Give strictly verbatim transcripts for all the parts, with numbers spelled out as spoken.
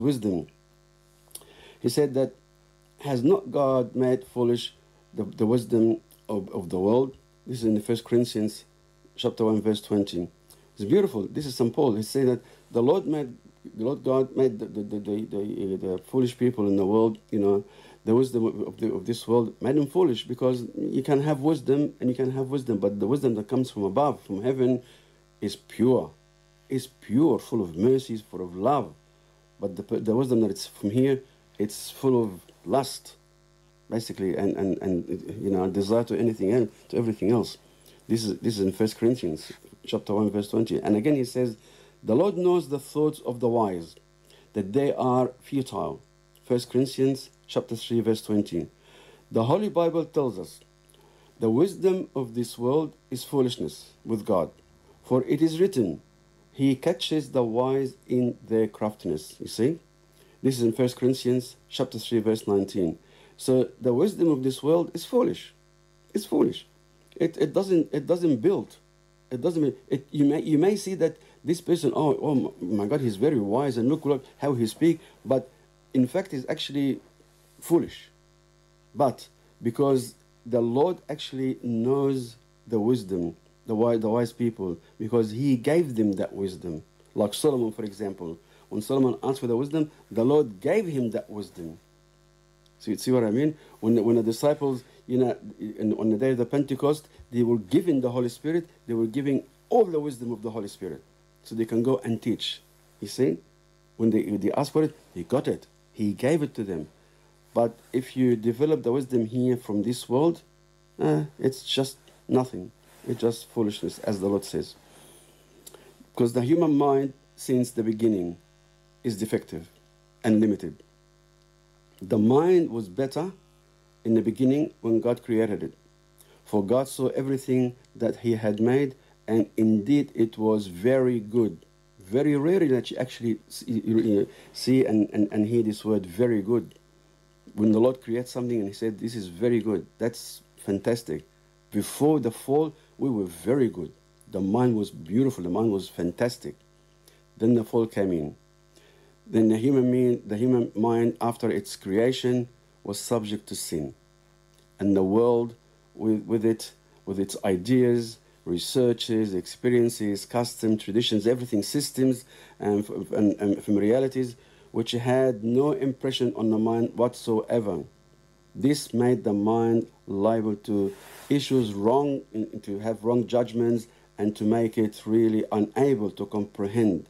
wisdom. He said that, has not God made foolish the, the wisdom of, of the world? This is in the First Corinthians chapter one, verse twenty. It's beautiful. This is Saint Paul. He said that the Lord made, the Lord God made the, the, the, the, the, the foolish people in the world, you know, the wisdom of, the, of this world, made them foolish, because you can have wisdom and you can have wisdom, but the wisdom that comes from above, from heaven, is pure. Is pure, full of mercies, full of love. But the, the wisdom that it's from here, it's full of lust, basically, and, and, and you know, desire to anything else, to everything else. This is this is in First Corinthians chapter one, verse twenty. And again he says, the Lord knows the thoughts of the wise, that they are futile. First Corinthians chapter three, verse twenty. The Holy Bible tells us, the wisdom of this world is foolishness with God. For it is written, He catches the wise in their craftiness. You see? This is in First Corinthians chapter three, verse nineteen. So the wisdom of this world is foolish. It's foolish. It, it doesn't it doesn't build. It doesn't it you may you may see that this person, oh oh my God, he's very wise, and look, look how he speaks, but in fact he's actually foolish. But because the Lord actually knows the wisdom, the wise, the wise people, because He gave them that wisdom. Like Solomon, for example. When Solomon asked for the wisdom, the Lord gave him that wisdom. So you see what I mean? When the, when the disciples, you know, in, on the day of the Pentecost, they were given the Holy Spirit, they were giving all the wisdom of the Holy Spirit. So they can go and teach. You see? When they, they asked for it, He got it. He gave it to them. But if you develop the wisdom here from this world, eh, it's just nothing. It's just foolishness, as the Lord says. Because the human mind, since the beginning, is defective and limited. The mind was better in the beginning when God created it. For God saw everything that He had made, and indeed it was very good. Very rarely that you actually see, see and, and, and hear this word, very good. When the Lord creates something and He said, this is very good, that's fantastic. Before the fall, we were very good. The mind was beautiful, the mind was fantastic. Then the fall came in. Then the human, mean, the human mind, after its creation, was subject to sin. And the world, with, with it, with its ideas, researches, experiences, customs, traditions, everything, systems, and, and, and from realities, which had no impression on the mind whatsoever. This made the mind liable to issues wrong, to have wrong judgments, and to make it really unable to comprehend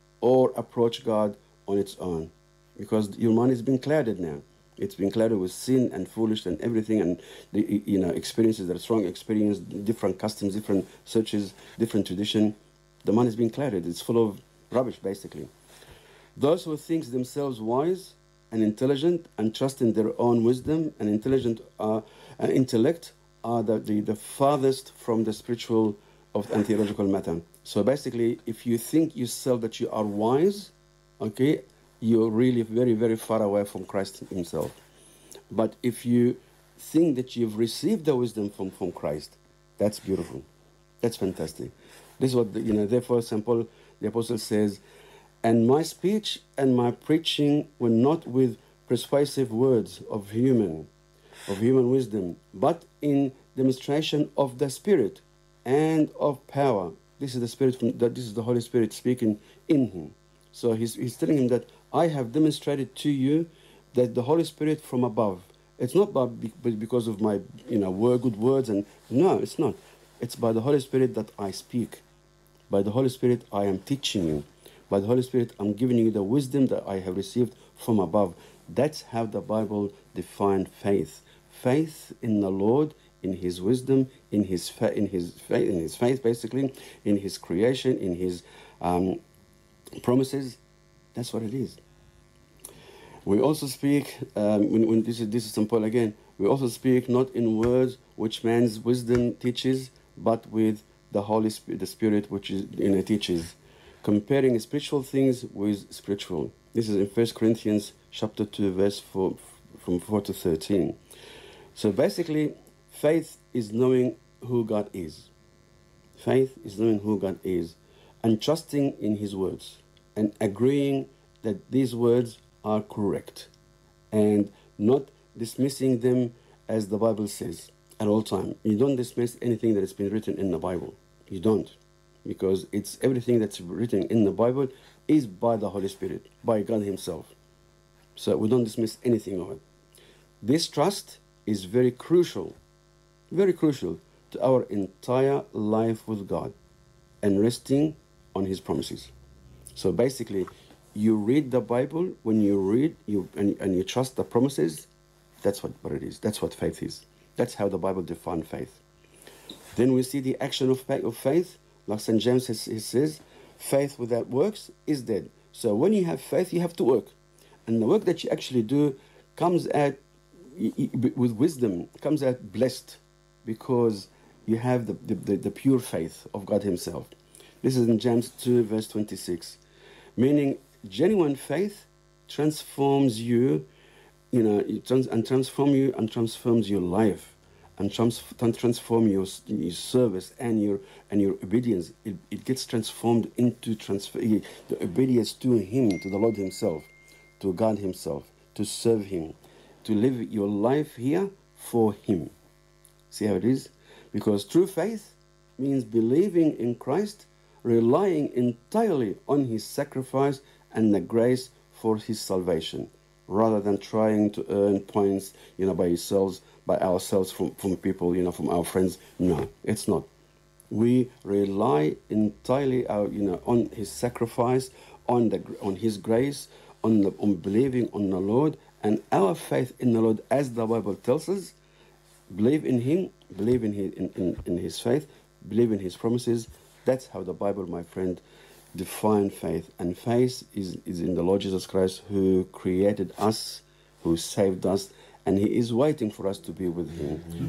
or approach God on its own. Because your mind has been clouded now. It's been clouded with sin and foolish and everything, and the, you know, experiences that are strong experience, different customs, different searches, different tradition. The mind has been clouded. It's full of rubbish, basically. Those who think themselves wise and intelligent and trust in their own wisdom and intelligent uh, uh, intellect are the, the, the farthest from the spiritual of and theological matter. So basically, if you think yourself that you are wise, okay, you're really very, very far away from Christ Himself. But if you think that you've received the wisdom from, from Christ, that's beautiful. That's fantastic. This is what, the, you know, therefore Saint Paul, the Apostle, says, and my speech and my preaching were not with persuasive words of human, of human wisdom, but in demonstration of the Spirit and of power. This is the Spirit, from, that this is the Holy Spirit speaking in him. So he's, he's telling him that I have demonstrated to you that the Holy Spirit from above. It's not by, because of my, you know, word, good words, and no, it's not. It's by the Holy Spirit that I speak. By the Holy Spirit I am teaching you. By the Holy Spirit I'm giving you the wisdom that I have received from above. That's how the Bible defined faith. Faith in the Lord, in His wisdom, in His fa in His faith, in His faith, basically, in His creation, in His um, promises. That's what it is. We also speak, um, when, when this is this is Saint Paul again. We also speak not in words which man's wisdom teaches, but with the Holy Spirit, the Spirit which is you know teaches, comparing spiritual things with spiritual. This is in First Corinthians chapter two, verse four, from four to thirteen. So basically, faith is knowing who God is. Faith is knowing who God is, and trusting in His words, and agreeing that these words are correct and not dismissing them as the Bible says at all time. You don't dismiss anything that has been written in the Bible. You don't. Because it's everything that's written in the Bible is by the Holy Spirit, by God himself. So we don't dismiss anything of it. This trust is very crucial, very crucial to our entire life with God and resting on his promises. So basically, you read the Bible, when you read you and, and you trust the promises, that's what, what it is. That's what faith is. That's how the Bible defines faith. Then we see the action of faith, of faith. Like Saint James says, he says, faith without works is dead. So when you have faith, you have to work. And the work that you actually do comes out with wisdom, comes out blessed, because you have the, the, the pure faith of God himself. This is in James two, verse twenty-six. Meaning, genuine faith transforms you, you know, it trans and transform you and transforms your life, and trans transform your, your service and your and your obedience. It, it gets transformed into transfer the obedience to him, to the Lord himself, to God himself, to serve him, to live your life here for him. See how it is? Because true faith means believing in Christ, relying entirely on his sacrifice and the grace for his salvation, rather than trying to earn points, you know, by yourselves, by ourselves, from, from people, you know, from our friends. No, it's not. We rely entirely, our, you know, on his sacrifice, on the on his grace, on the, on believing on the Lord, and our faith in the Lord, as the Bible tells us. Believe in him, believe in his, in, in, in his faith, believe in his promises. That's how the Bible, my friend, defines faith. And faith is, is in the Lord Jesus Christ, who created us, who saved us, and he is waiting for us to be with him.